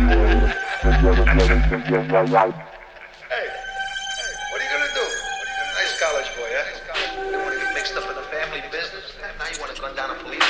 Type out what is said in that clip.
What are you gonna do? Nice college boy, huh? You wanna get mixed up in the family business? Now you wanna gun down a police